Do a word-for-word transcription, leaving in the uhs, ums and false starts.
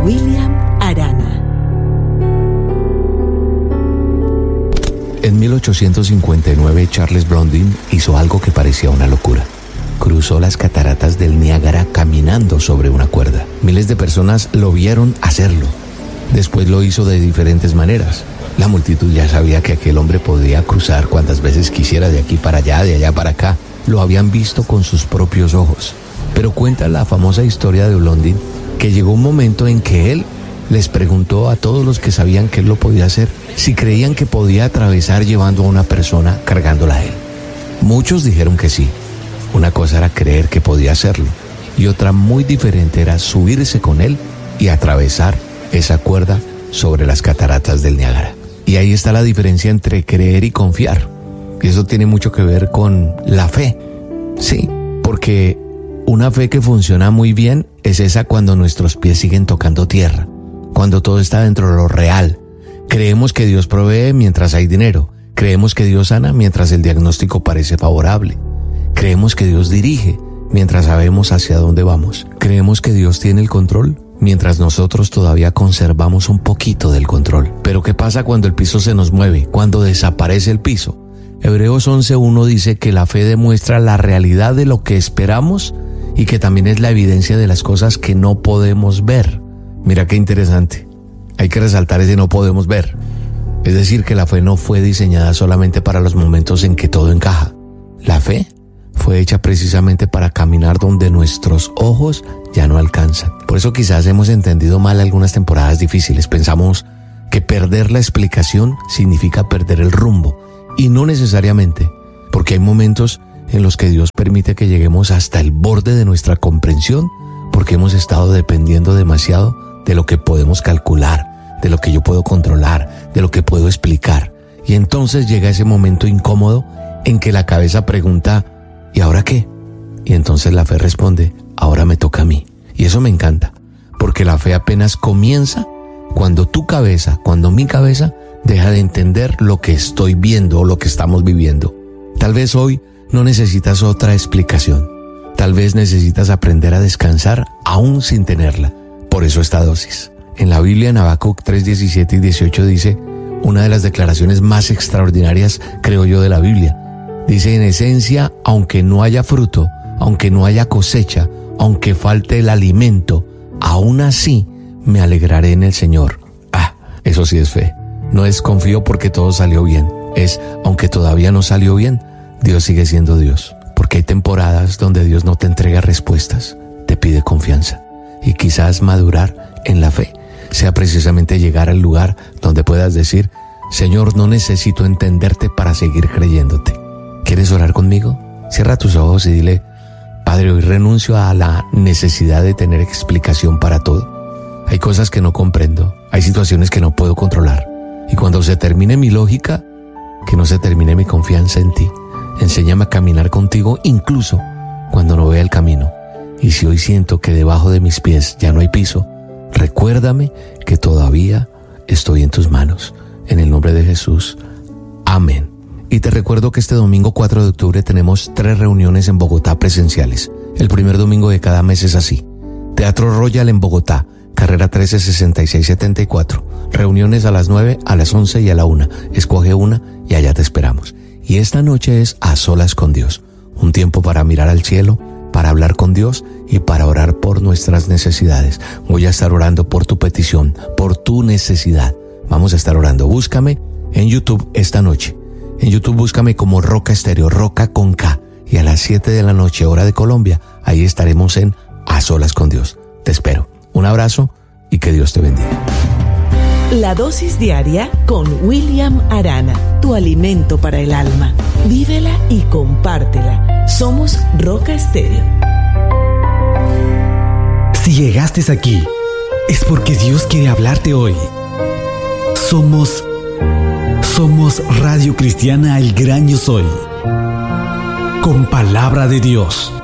William Arana. En mil ochocientos cincuenta y nueve, Charles Blondin hizo algo que parecía una locura. Cruzó las cataratas del Niágara caminando sobre una cuerda. Miles de personas lo vieron hacerlo. Después lo hizo de diferentes maneras. La multitud ya sabía que aquel hombre podía cruzar cuantas veces quisiera, de aquí para allá, de allá para acá. Lo habían visto con sus propios ojos. Pero cuenta la famosa historia de Blondin que llegó un momento en que él les preguntó a todos los que sabían que él lo podía hacer si creían que podía atravesar llevando a una persona cargándola a él. Muchos dijeron que sí. Una cosa era creer que podía hacerlo y otra muy diferente era subirse con él y atravesar esa cuerda sobre las cataratas del Niágara. Y ahí está la diferencia entre creer y confiar. Y eso tiene mucho que ver con la fe. Sí, porque una fe que funciona muy bien es esa cuando nuestros pies siguen tocando tierra, cuando todo está dentro de lo real. Creemos que Dios provee mientras hay dinero. Creemos que Dios sana mientras el diagnóstico parece favorable. Creemos que Dios dirige mientras sabemos hacia dónde vamos. Creemos que Dios tiene el control mientras nosotros todavía conservamos un poquito del control. Pero ¿qué pasa cuando el piso se nos mueve? Cuando desaparece el piso. Hebreos once uno dice que la fe demuestra la realidad de lo que esperamos y que también es la evidencia de las cosas que no podemos ver. Mira qué interesante. Hay que resaltar ese no podemos ver. Es decir, que la fe no fue diseñada solamente para los momentos en que todo encaja. La fe fue hecha precisamente para caminar donde nuestros ojos ya no alcanzan. Por eso quizás hemos entendido mal algunas temporadas difíciles. Pensamos que perder la explicación significa perder el rumbo. Y no necesariamente, porque hay momentos en los que Dios permite que lleguemos hasta el borde de nuestra comprensión, porque hemos estado dependiendo demasiado de lo que podemos calcular, de lo que yo puedo controlar, de lo que puedo explicar. Y entonces llega ese momento incómodo en que la cabeza pregunta, ¿y ahora qué? Y entonces la fe responde, ahora me toca a mí. Y eso me encanta, porque la fe apenas comienza cuando tu cabeza, cuando mi cabeza, deja de entender lo que estoy viendo o lo que estamos viviendo. Tal vez hoy no necesitas otra explicación. Tal vez necesitas aprender a descansar aún sin tenerla. Por eso esta dosis. En la Biblia, en Habacuc tres, diecisiete y dieciocho dice una de las declaraciones más extraordinarias, creo yo, de la Biblia. Dice, en esencia, aunque no haya fruto, aunque no haya cosecha, aunque falte el alimento, aún así me alegraré en el Señor. Ah, eso sí es fe. No es confío porque todo salió bien. Es, aunque todavía no salió bien, Dios sigue siendo Dios. Porque hay temporadas donde Dios no te entrega respuestas, te pide confianza. Y quizás madurar en la fe sea precisamente llegar al lugar donde puedas decir, Señor, no necesito entenderte para seguir creyéndote. ¿Quieres orar conmigo? Cierra tus ojos y dile, Padre, hoy renuncio a la necesidad de tener explicación para todo. Hay cosas que no comprendo, hay situaciones que no puedo controlar. Y cuando se termine mi lógica, que no se termine mi confianza en ti. Enséñame a caminar contigo incluso cuando no vea el camino. Y si hoy siento que debajo de mis pies ya no hay piso, recuérdame que todavía estoy en tus manos. En el nombre de Jesús. Amén. Y te recuerdo que este domingo cuatro de octubre tenemos tres reuniones en Bogotá presenciales. El primer domingo de cada mes es así. Teatro Royal en Bogotá, carrera trece sesenta y seis setenta y cuatro. Reuniones a las nueve, a las once y a la una. Escoge una y allá te esperamos. Y esta noche es A Solas con Dios. Un tiempo para mirar al cielo, para hablar con Dios y para orar por nuestras necesidades. Voy a estar orando por tu petición, por tu necesidad. Vamos a estar orando. Búscame en YouTube esta noche. En YouTube búscame como Roca Estéreo, Roca con K. Y a las siete de la noche, hora de Colombia, ahí estaremos en A Solas con Dios. Te espero. Un abrazo y que Dios te bendiga. La dosis diaria con William Arana, tu alimento para el alma. Vívela y compártela. Somos Roca Estéreo. Si llegaste aquí, es porque Dios quiere hablarte hoy. Somos, somos Radio Cristiana El Gran Yo Soy. Con palabra de Dios.